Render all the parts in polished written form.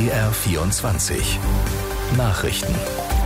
BR24 Nachrichten.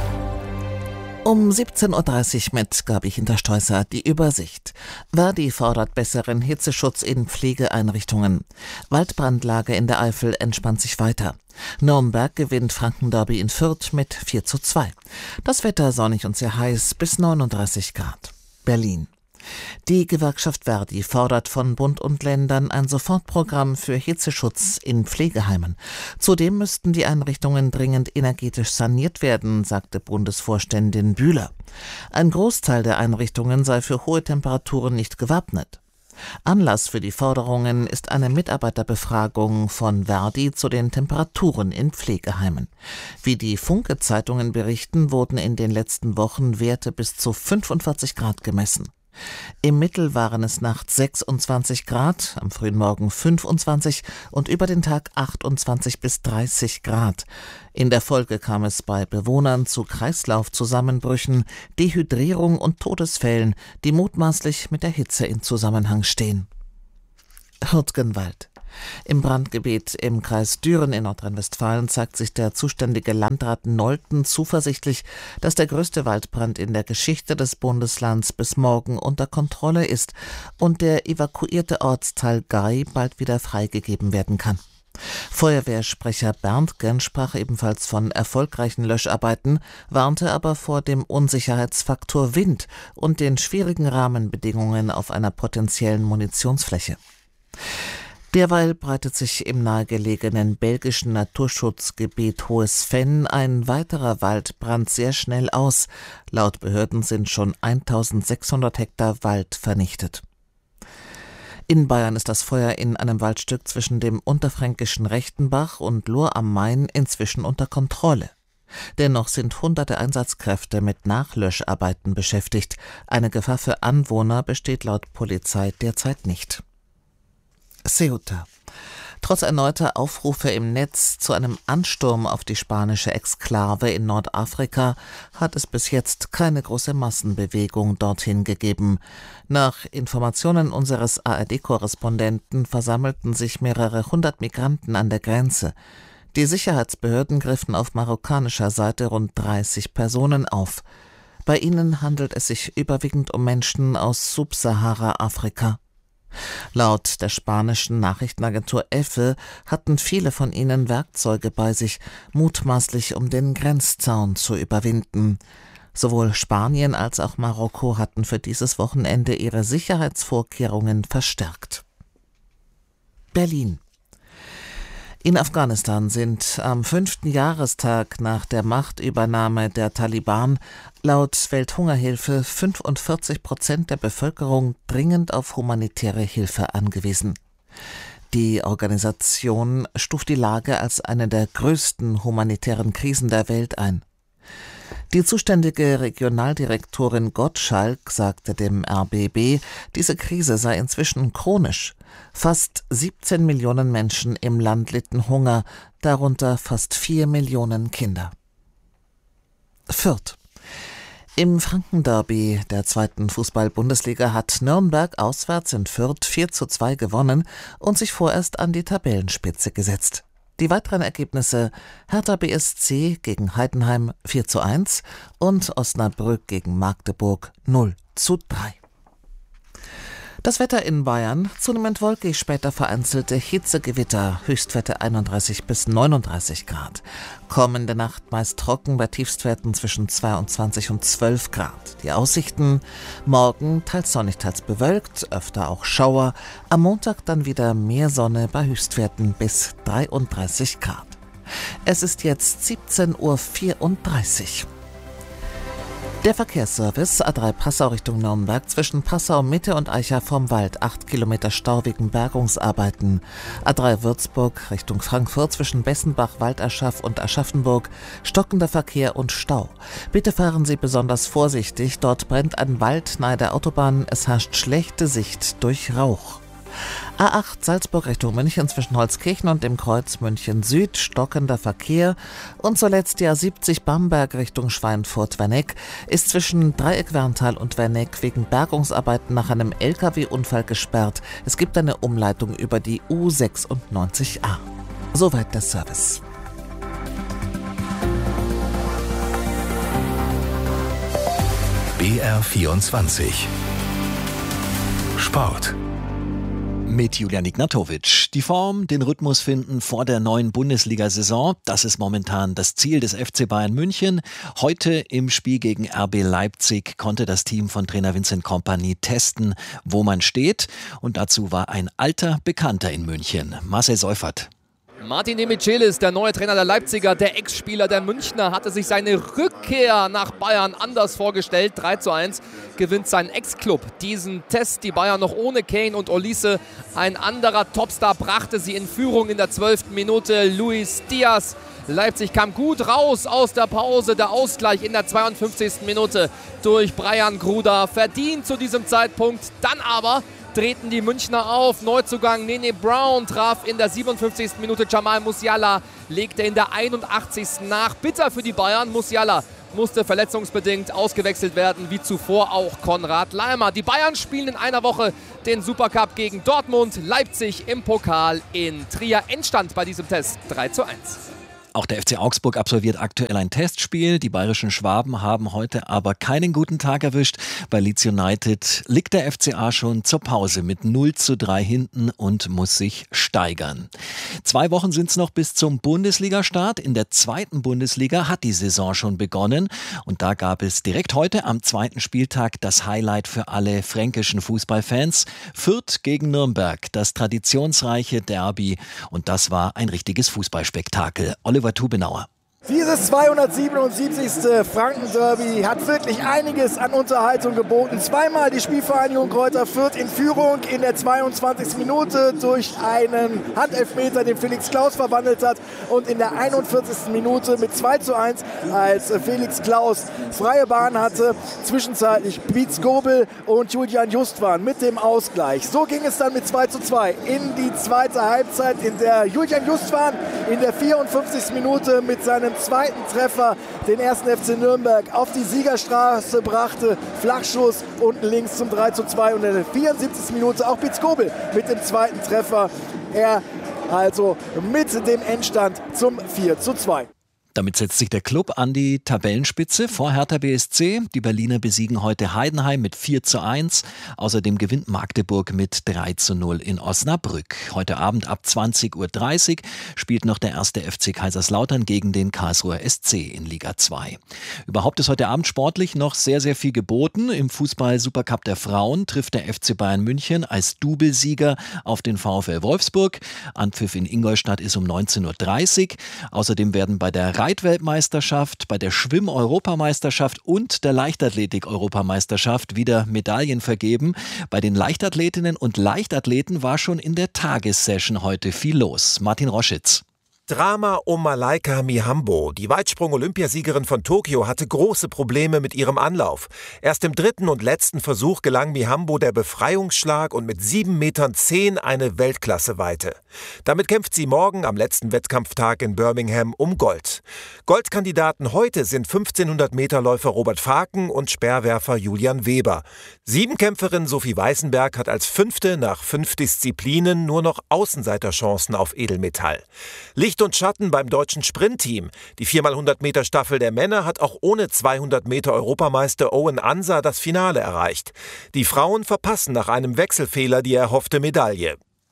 Um 17.30 Uhr mit Gabi Hinterstoißer die Übersicht. Verdi fordert besseren Hitzeschutz in Pflegeeinrichtungen. Waldbrandlage in der Eifel entspannt sich weiter. Nürnberg gewinnt Franken-Derby in Fürth mit 4:2. Das Wetter sonnig und sehr heiß bis 39 Grad. Berlin. Die Gewerkschaft Verdi fordert von Bund und Ländern ein Sofortprogramm für Hitzeschutz in Pflegeheimen. Zudem müssten die Einrichtungen dringend energetisch saniert werden, sagte Bundesvorständin Bühler. Ein Großteil der Einrichtungen sei für hohe Temperaturen nicht gewappnet. Anlass für die Forderungen ist eine Mitarbeiterbefragung von Verdi zu den Temperaturen in Pflegeheimen. Wie die Funke-Zeitungen berichten, wurden in den letzten Wochen Werte bis zu 45 Grad gemessen. Im Mittel waren es nachts 26 Grad, am frühen Morgen 25 und über den Tag 28 bis 30 Grad. In der Folge kam es bei Bewohnern zu Kreislaufzusammenbrüchen, Dehydrierung und Todesfällen, die mutmaßlich mit der Hitze in Zusammenhang stehen. Hürtgenwald. Im Brandgebiet im Kreis Düren in Nordrhein-Westfalen zeigt sich der zuständige Landrat Nolten zuversichtlich, dass der größte Waldbrand in der Geschichte des Bundeslands bis morgen unter Kontrolle ist und der evakuierte Ortsteil Gay bald wieder freigegeben werden kann. Feuerwehrsprecher Berndgen sprach ebenfalls von erfolgreichen Löscharbeiten, warnte aber vor dem Unsicherheitsfaktor Wind und den schwierigen Rahmenbedingungen auf einer potenziellen Munitionsfläche. Derweil breitet sich im nahegelegenen belgischen Naturschutzgebiet Hohes Venn ein weiterer Waldbrand sehr schnell aus. Laut Behörden sind schon 1600 Hektar Wald vernichtet. In Bayern ist das Feuer in einem Waldstück zwischen dem unterfränkischen Rechtenbach und Lohr am Main inzwischen unter Kontrolle. Dennoch sind hunderte Einsatzkräfte mit Nachlöscharbeiten beschäftigt. Eine Gefahr für Anwohner besteht laut Polizei derzeit nicht. Ceuta. Trotz erneuter Aufrufe im Netz zu einem Ansturm auf die spanische Exklave in Nordafrika hat es bis jetzt keine große Massenbewegung dorthin gegeben. Nach Informationen unseres ARD-Korrespondenten versammelten sich mehrere hundert Migranten an der Grenze. Die Sicherheitsbehörden griffen auf marokkanischer Seite rund 30 Personen auf. Bei ihnen handelt es sich überwiegend um Menschen aus Subsahara-Afrika. Laut der spanischen Nachrichtenagentur EFE hatten viele von ihnen Werkzeuge bei sich, mutmaßlich um den Grenzzaun zu überwinden. Sowohl Spanien als auch Marokko hatten für dieses Wochenende ihre Sicherheitsvorkehrungen verstärkt. Berlin. In Afghanistan sind am 5. Jahrestag nach der Machtübernahme der Taliban laut Welthungerhilfe 45% der Bevölkerung dringend auf humanitäre Hilfe angewiesen. Die Organisation stuft die Lage als eine der größten humanitären Krisen der Welt ein. Die zuständige Regionaldirektorin Gottschalk sagte dem RBB, diese Krise sei inzwischen chronisch. Fast 17 Millionen Menschen im Land litten Hunger, darunter fast 4 Millionen Kinder. Fürth. Im Franken-Derby der 2. Fußball-Bundesliga hat Nürnberg auswärts in Fürth 4:2 gewonnen und sich vorerst an die Tabellenspitze gesetzt. Die weiteren Ergebnisse: Hertha BSC gegen Heidenheim 4:1 und Osnabrück gegen Magdeburg 0:3. Das Wetter in Bayern: zunehmend wolkig, später vereinzelte Hitzegewitter, Höchstwerte 31 bis 39 Grad. Kommende Nacht meist trocken bei Tiefstwerten zwischen 22 und 12 Grad. Die Aussichten: morgen teils sonnig, teils bewölkt, öfter auch Schauer. Am Montag dann wieder mehr Sonne bei Höchstwerten bis 33 Grad. Es ist jetzt 17:34 Uhr. Der Verkehrsservice: A3 Passau Richtung Nürnberg zwischen Passau Mitte und Eicher vom Wald 8 Kilometer Stau wegen Bergungsarbeiten. A3 Würzburg Richtung Frankfurt zwischen Bessenbach, Walderschaff und Aschaffenburg stockender Verkehr und Stau. Bitte fahren Sie besonders vorsichtig, dort brennt ein Wald nahe der Autobahn, es herrscht schlechte Sicht durch Rauch. A8 Salzburg Richtung München zwischen Holzkirchen und dem Kreuz München Süd stockender Verkehr und zuletzt die A70 Bamberg Richtung Schweinfurt-Werneck ist zwischen Dreieck-Werntal und Werneck wegen Bergungsarbeiten nach einem LKW-Unfall gesperrt. Es gibt eine Umleitung über die U96A. Soweit der Service. BR24 Sport. Mit Julian Ignatowitsch. Die Form, den Rhythmus finden vor der neuen Bundesliga-Saison, das ist momentan das Ziel des FC Bayern München. Heute im Spiel gegen RB Leipzig konnte das Team von Trainer Vincent Kompany testen, wo man steht. Und dazu war ein alter Bekannter in München, Marcel Seufert. Martin Demichelis, der neue Trainer der Leipziger, der Ex-Spieler der Münchner, hatte sich seine Rückkehr nach Bayern anders vorgestellt. 3:1 gewinnt sein Ex-Club diesen Test. Die Bayern noch ohne Kane und Olise. Ein anderer Topstar brachte sie in Führung in der 12. Minute. Luis Diaz. Leipzig kam gut raus aus der Pause. Der Ausgleich in der 52. Minute durch Brian Gruda. Verdient zu diesem Zeitpunkt. Dann aber drehten die Münchner auf. Neuzugang Nene Brown traf in der 57. Minute Jamal Musiala, legte in der 81. nach. Bitter für die Bayern. Musiala musste verletzungsbedingt ausgewechselt werden, wie zuvor auch Konrad Laimer. Die Bayern spielen in einer Woche den Supercup gegen Dortmund. Leipzig im Pokal in Trier. Endstand bei diesem Test 3:1. Auch der FC Augsburg absolviert aktuell ein Testspiel. Die bayerischen Schwaben haben heute aber keinen guten Tag erwischt. Bei Leeds United liegt der FCA schon zur Pause mit 0:3 hinten und muss sich steigern. 2 Wochen sind es noch bis zum Bundesliga-Start. In der 2. Bundesliga hat die Saison schon begonnen. Und da gab es direkt heute am 2. Spieltag das Highlight für alle fränkischen Fußballfans. Fürth gegen Nürnberg, das traditionsreiche Derby. Und das war ein richtiges Fußballspektakel. Oliver Tubenauer. Dieses 277. Franken-Derby hat wirklich einiges an Unterhaltung geboten. Zweimal die Spielvereinigung Greuther Fürth in Führung in der 22. Minute durch einen Handelfmeter, den Felix Klaus verwandelt hat. Und in der 41. Minute mit 2:1, als Felix Klaus freie Bahn hatte. Zwischenzeitlich Pietz Gobel und Julian Justwan mit dem Ausgleich. So ging es dann mit 2:2 in die zweite Halbzeit, in der Julian Justwan in der 54. Minute mit seinem zweiten Treffer den 1. FC Nürnberg auf die Siegerstraße brachte. Flachschuss unten links zum 3:2 und in der 74. Minute auch Pietz Gobel mit dem zweiten Treffer. Er also mit dem Endstand zum 4:2. Damit setzt sich der Klub an die Tabellenspitze vor Hertha BSC. Die Berliner besiegen heute Heidenheim mit 4:1. Außerdem gewinnt Magdeburg mit 3:0 in Osnabrück. Heute Abend ab 20:30 Uhr spielt noch der 1. FC Kaiserslautern gegen den Karlsruher SC in Liga 2. Überhaupt ist heute Abend sportlich noch sehr, sehr viel geboten. Im Fußball-Supercup der Frauen trifft der FC Bayern München als Doublesieger auf den VfL Wolfsburg. Anpfiff in Ingolstadt ist um 19:30 Uhr. Außerdem werden bei der Reitweltmeisterschaft, bei der Schwimm-Europameisterschaft und der Leichtathletik-Europameisterschaft wieder Medaillen vergeben. Bei den Leichtathletinnen und Leichtathleten war schon in der Tagessession heute viel los. Martin Roschitz. Drama um Malaika Mihambo. Die Weitsprung-Olympiasiegerin von Tokio hatte große Probleme mit ihrem Anlauf. Erst im 3. und letzten Versuch gelang Mihambo der Befreiungsschlag und mit 7,10 Metern eine Weltklasse-Weite. Damit kämpft sie morgen am letzten Wettkampftag in Birmingham um Gold. Goldkandidaten heute sind 1500-Meter-Läufer Robert Faken und Speerwerfer Julian Weber. Siebenkämpferin Sophie Weißenberg hat als 5. nach 5 Disziplinen nur noch Außenseiterchancen auf Edelmetall. Licht und Schatten beim deutschen Sprintteam. Die 4x100-Meter-Staffel der Männer hat auch ohne 200-Meter-Europameister Owen Ansa das Finale erreicht. Die Frauen verpassen nach einem Wechselfehler die erhoffte Medaille.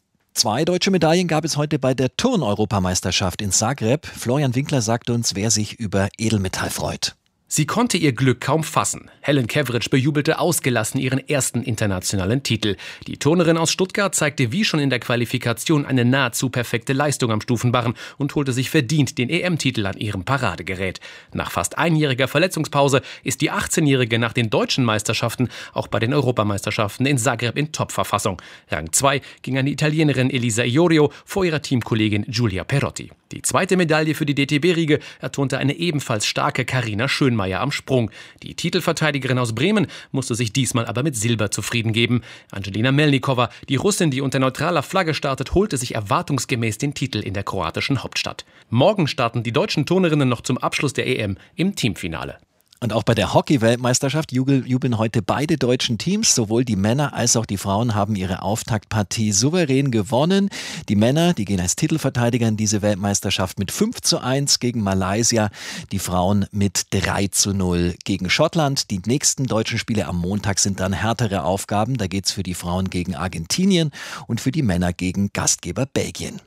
2 deutsche Medaillen gab es heute bei der Turn-Europameisterschaft in Zagreb. Florian Winkler sagt uns, wer sich über Edelmetall freut. Sie konnte ihr Glück kaum fassen. Helen Kevrich bejubelte ausgelassen ihren ersten internationalen Titel. Die Turnerin aus Stuttgart zeigte wie schon in der Qualifikation eine nahezu perfekte Leistung am Stufenbarren und holte sich verdient den EM-Titel an ihrem Paradegerät. Nach fast einjähriger Verletzungspause ist die 18-Jährige nach den deutschen Meisterschaften auch bei den Europameisterschaften in Zagreb in Topverfassung. Rang 2 ging an die Italienerin Elisa Iorio vor ihrer Teamkollegin Giulia Perotti. Die zweite Medaille für die DTB-Riege erturnte eine ebenfalls starke Carina Schönmeier am Sprung. Die Titelverteidigerin aus Bremen musste sich diesmal aber mit Silber zufrieden geben. Angelina Melnikova, die Russin, die unter neutraler Flagge startet, holte sich erwartungsgemäß den Titel in der kroatischen Hauptstadt. Morgen starten die deutschen Turnerinnen noch zum Abschluss der EM im Teamfinale. Und auch bei der Hockey-Weltmeisterschaft jubeln heute beide deutschen Teams. Sowohl die Männer als auch die Frauen haben ihre Auftaktpartie souverän gewonnen. Die Männer, die gehen als Titelverteidiger in diese Weltmeisterschaft mit 5:1 gegen Malaysia. Die Frauen mit 3:0 gegen Schottland. Die nächsten deutschen Spiele am Montag sind dann härtere Aufgaben. Da geht's für die Frauen gegen Argentinien und für die Männer gegen Gastgeber Belgien.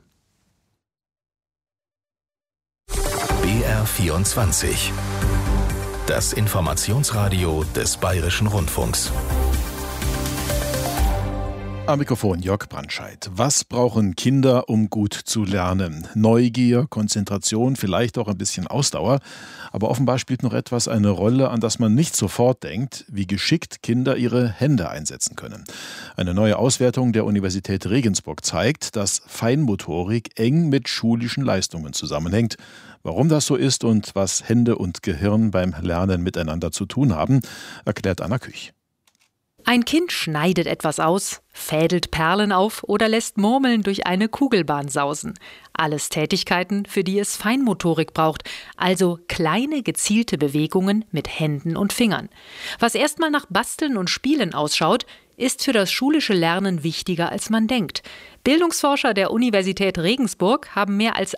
BR24. Das Informationsradio des Bayerischen Rundfunks. Am Mikrofon Jörg Brandscheid. Was brauchen Kinder, um gut zu lernen? Neugier, Konzentration, vielleicht auch ein bisschen Ausdauer. Aber offenbar spielt noch etwas eine Rolle, an das man nicht sofort denkt, wie geschickt Kinder ihre Hände einsetzen können. Eine neue Auswertung der Universität Regensburg zeigt, dass Feinmotorik eng mit schulischen Leistungen zusammenhängt. Warum das so ist und was Hände und Gehirn beim Lernen miteinander zu tun haben, erklärt Anna Küch. Ein Kind schneidet etwas aus, fädelt Perlen auf oder lässt Murmeln durch eine Kugelbahn sausen. Alles Tätigkeiten, für die es Feinmotorik braucht, also kleine gezielte Bewegungen mit Händen und Fingern. Was erstmal nach Basteln und Spielen ausschaut, ist für das schulische Lernen wichtiger, als man denkt. Bildungsforscher der Universität Regensburg haben mehr als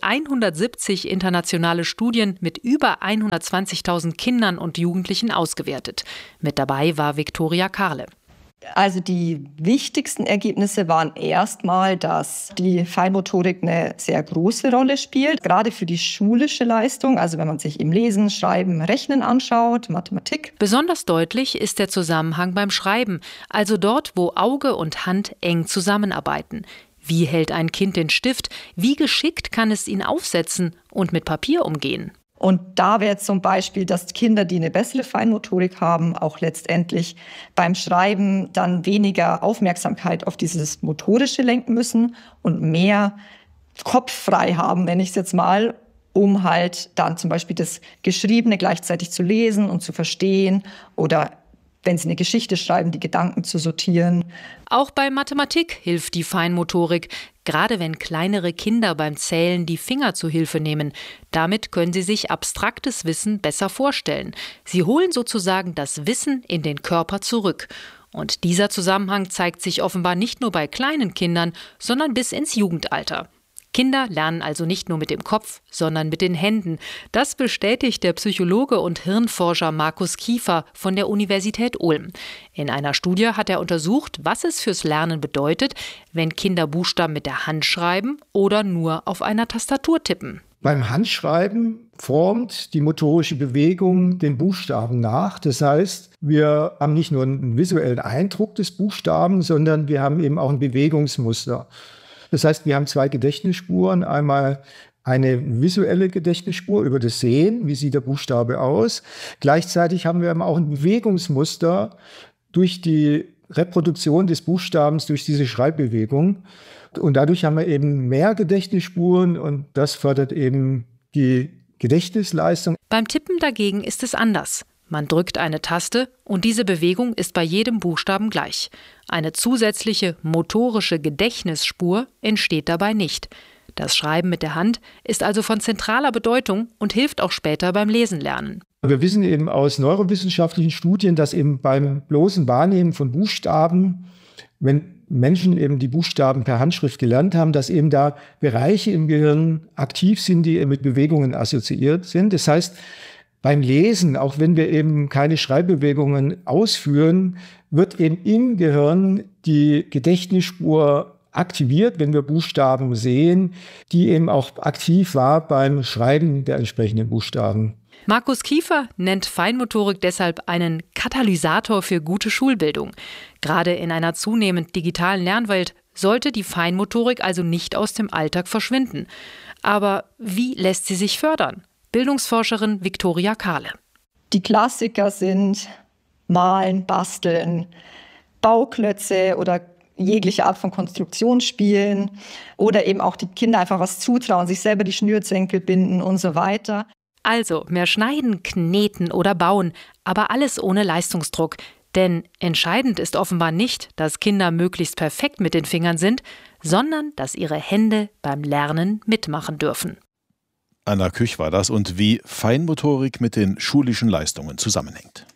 170 internationale Studien mit über 120.000 Kindern und Jugendlichen ausgewertet. Mit dabei war Viktoria Karle. Also die wichtigsten Ergebnisse waren erstmal, dass die Feinmotorik eine sehr große Rolle spielt, gerade für die schulische Leistung, also wenn man sich im Lesen, Schreiben, Rechnen anschaut, Mathematik. Besonders deutlich ist der Zusammenhang beim Schreiben, also dort, wo Auge und Hand eng zusammenarbeiten. Wie hält ein Kind den Stift? Wie geschickt kann es ihn aufsetzen und mit Papier umgehen? Und da wäre zum Beispiel, dass Kinder, die eine bessere Feinmotorik haben, auch letztendlich beim Schreiben dann weniger Aufmerksamkeit auf dieses Motorische lenken müssen und mehr Kopf frei haben, nenne ich es jetzt mal, um halt dann zum Beispiel das Geschriebene gleichzeitig zu lesen und zu verstehen oder wenn sie eine Geschichte schreiben, die Gedanken zu sortieren. Auch bei Mathematik hilft die Feinmotorik, gerade wenn kleinere Kinder beim Zählen die Finger zu Hilfe nehmen. Damit können sie sich abstraktes Wissen besser vorstellen. Sie holen sozusagen das Wissen in den Körper zurück. Und dieser Zusammenhang zeigt sich offenbar nicht nur bei kleinen Kindern, sondern bis ins Jugendalter. Kinder lernen also nicht nur mit dem Kopf, sondern mit den Händen. Das bestätigt der Psychologe und Hirnforscher Markus Kiefer von der Universität Ulm. In einer Studie hat er untersucht, was es fürs Lernen bedeutet, wenn Kinder Buchstaben mit der Hand schreiben oder nur auf einer Tastatur tippen. Beim Handschreiben formt die motorische Bewegung den Buchstaben nach. Das heißt, wir haben nicht nur einen visuellen Eindruck des Buchstaben, sondern wir haben eben auch ein Bewegungsmuster. Das heißt, wir haben zwei Gedächtnisspuren. Einmal eine visuelle Gedächtnisspur über das Sehen, wie sieht der Buchstabe aus. Gleichzeitig haben wir aber auch ein Bewegungsmuster durch die Reproduktion des Buchstabens, durch diese Schreibbewegung. Und dadurch haben wir eben mehr Gedächtnisspuren und das fördert eben die Gedächtnisleistung. Beim Tippen dagegen ist es anders. Man drückt eine Taste und diese Bewegung ist bei jedem Buchstaben gleich. Eine zusätzliche motorische Gedächtnisspur entsteht dabei nicht. Das Schreiben mit der Hand ist also von zentraler Bedeutung und hilft auch später beim Lesen lernen. Wir wissen eben aus neurowissenschaftlichen Studien, dass eben beim bloßen Wahrnehmen von Buchstaben, wenn Menschen eben die Buchstaben per Handschrift gelernt haben, dass eben da Bereiche im Gehirn aktiv sind, die mit Bewegungen assoziiert sind. Das heißt, beim Lesen, auch wenn wir eben keine Schreibbewegungen ausführen, wird eben im Gehirn die Gedächtnisspur aktiviert, wenn wir Buchstaben sehen, die eben auch aktiv war beim Schreiben der entsprechenden Buchstaben. Markus Kiefer nennt Feinmotorik deshalb einen Katalysator für gute Schulbildung. Gerade in einer zunehmend digitalen Lernwelt sollte die Feinmotorik also nicht aus dem Alltag verschwinden. Aber wie lässt sie sich fördern? Bildungsforscherin Viktoria Karle. Die Klassiker sind Malen, Basteln, Bauklötze oder jegliche Art von Konstruktionsspielen oder eben auch die Kinder einfach was zutrauen, sich selber die Schnürsenkel binden und so weiter. Also mehr schneiden, kneten oder bauen, aber alles ohne Leistungsdruck. Denn entscheidend ist offenbar nicht, dass Kinder möglichst perfekt mit den Fingern sind, sondern dass ihre Hände beim Lernen mitmachen dürfen. Anna Küch war das und wie Feinmotorik mit den schulischen Leistungen zusammenhängt.